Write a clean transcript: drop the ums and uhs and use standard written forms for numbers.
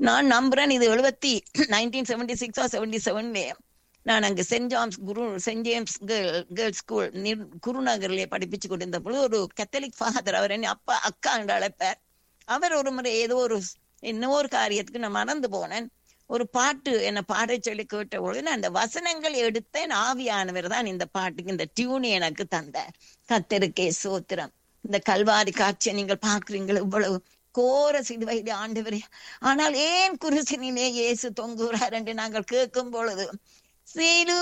நான் நம்புறேன் இது 1976 நான் அங்கு சென்ட் ஜேம்ஸ் கேர்ள்ஸ் ஸ்கூல் குருநகர்லயே படிப்பிச்சு கொண்டிருந்த பொழுது ஒரு கத்தலிக் ஃபாதர், அவர் என்ன அப்பா அக்கா என்று அழைப்பார். அவர் ஒரு முறை ஏதோ இன்னொரு ஒரு காரியத்துக்கு நான் மறந்து போனேன், ஒரு பாட்டு என்ன பாட சொல்லி கேட்ட பொழுது அந்த வசனங்கள் எடுத்தேன். ஆவியானவர் தான் இந்த பாட்டுக்கு இந்த டியூனி எனக்கு தந்தார். கர்த்தருக்கே சோத்திரம். இந்த கல்வாரி காட்சியை நீங்கள் பாக்குறீங்களா, இவ்வளவு கோர சிலுவையிலே ஆண்டவரே, ஆனால் ஏன் குருசினிலே இயேசு தொங்குகிறார் என்று நாங்கள் கேட்கும் பொழுது, சிலுவை